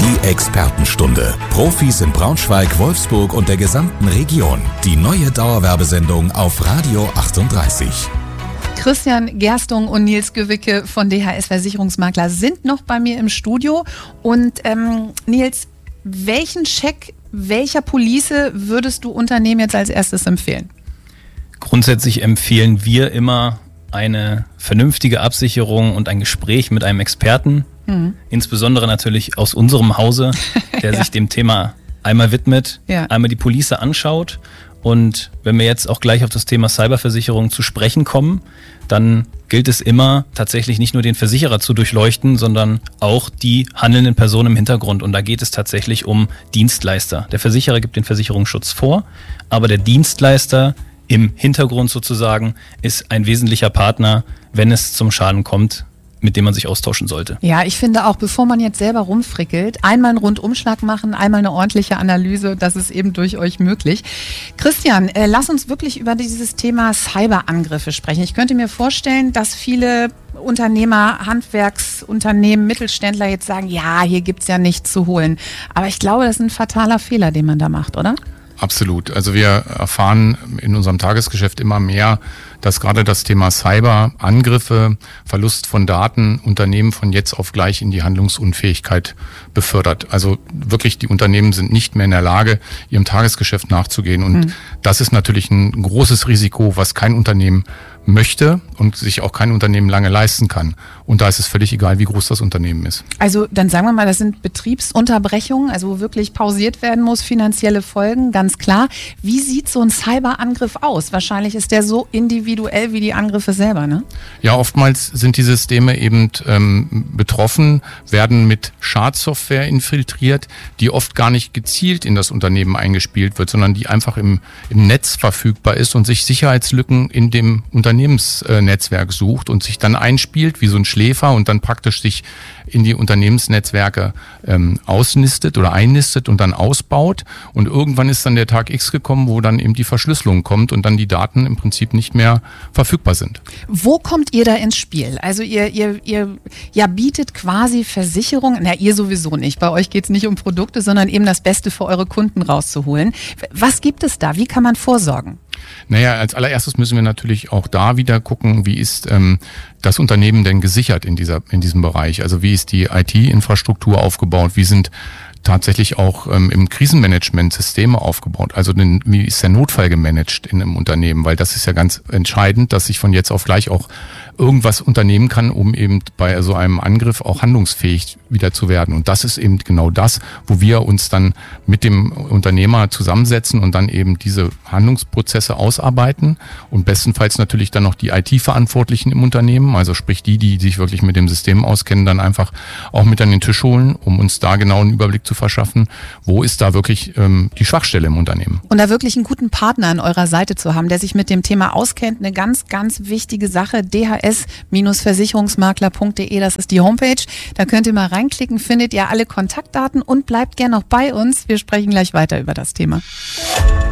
IT-Expertenstunde. Profis in Braunschweig, Wolfsburg und der gesamten Region. Die neue Dauerwerbesendung auf Radio 38. Christian Gerstung und Nils Gewicke von DHS Versicherungsmakler sind noch bei mir im Studio. Und Nils, welchen Check welcher Police würdest du Unternehmen jetzt als erstes empfehlen? Grundsätzlich empfehlen wir immer eine vernünftige Absicherung und ein Gespräch mit einem Experten, insbesondere natürlich aus unserem Hause, der sich dem Thema einmal widmet, einmal die Police anschaut. Und wenn wir jetzt auch gleich auf das Thema Cyberversicherung zu sprechen kommen, dann gilt es immer tatsächlich nicht nur den Versicherer zu durchleuchten, sondern auch die handelnden Personen im Hintergrund. Und da geht es tatsächlich um Dienstleister. Der Versicherer gibt den Versicherungsschutz vor, aber der Dienstleister im Hintergrund sozusagen ist ein wesentlicher Partner, wenn es zum Schaden kommt, mit dem man sich austauschen sollte. Ja, ich finde auch, bevor man jetzt selber rumfrickelt, einmal einen Rundumschlag machen, einmal eine ordentliche Analyse, das ist eben durch euch möglich. Christian, lass uns wirklich über dieses Thema Cyberangriffe sprechen. Ich könnte mir vorstellen, dass viele Unternehmer, Handwerksunternehmen, Mittelständler jetzt sagen, ja, hier gibt's ja nichts zu holen. Aber ich glaube, das ist ein fataler Fehler, den man da macht, oder? Absolut. Also wir erfahren in unserem Tagesgeschäft immer mehr, dass gerade das Thema Cyberangriffe, Verlust von Daten Unternehmen von jetzt auf gleich in die Handlungsunfähigkeit befördert. Also wirklich, die Unternehmen sind nicht mehr in der Lage, ihrem Tagesgeschäft nachzugehen. Und das ist natürlich ein großes Risiko, was kein Unternehmen möchte und sich auch kein Unternehmen lange leisten kann. Und da ist es völlig egal, wie groß das Unternehmen ist. Also dann sagen wir mal, das sind Betriebsunterbrechungen, also wo wirklich pausiert werden muss, finanzielle Folgen, ganz klar. Wie sieht so ein Cyberangriff aus? Wahrscheinlich ist der so individuell wie die Angriffe selber, ne? Ja, oftmals sind die Systeme eben betroffen, werden mit Schadsoftware infiltriert, die oft gar nicht gezielt in das Unternehmen eingespielt wird, sondern die einfach im Netz verfügbar ist und sich Sicherheitslücken in dem Unternehmensnetzwerk sucht und sich dann einspielt wie so ein Schläfer und dann praktisch sich in die Unternehmensnetzwerke ausnistet oder einnistet und dann ausbaut. Und irgendwann ist dann der Tag X gekommen, wo dann eben die Verschlüsselung kommt und dann die Daten im Prinzip nicht mehr verfügbar sind. Wo kommt ihr da ins Spiel? Also ihr bietet quasi Versicherungen, na ihr sowieso nicht, bei euch geht es nicht um Produkte, sondern eben das Beste für eure Kunden rauszuholen. Was gibt es da? Wie kann man vorsorgen? Naja, als allererstes müssen wir natürlich auch da wieder gucken, wie ist das Unternehmen denn gesichert in diesem Bereich? Also wie ist die IT-Infrastruktur aufgebaut? Wie sind tatsächlich auch im Krisenmanagement Systeme aufgebaut? Also wie ist der Notfall gemanagt in einem Unternehmen? Weil das ist ja ganz entscheidend, dass ich von jetzt auf gleich auch irgendwas unternehmen kann, um eben bei so einem Angriff auch handlungsfähig wieder zu werden. Und das ist eben genau das, wo wir uns dann mit dem Unternehmer zusammensetzen und dann eben diese Handlungsprozesse ausarbeiten und bestenfalls natürlich dann noch die IT-Verantwortlichen im Unternehmen, also sprich die sich wirklich mit dem System auskennen, dann einfach auch mit an den Tisch holen, um uns da genau einen Überblick zu verschaffen, wo ist da wirklich die Schwachstelle im Unternehmen. Und da wirklich einen guten Partner an eurer Seite zu haben, der sich mit dem Thema auskennt, eine ganz, ganz wichtige Sache. DHS-Versicherungsmakler.de, das ist die Homepage. Da könnt ihr mal reinklicken, findet ihr alle Kontaktdaten und bleibt gerne noch bei uns. Wir sprechen gleich weiter über das Thema.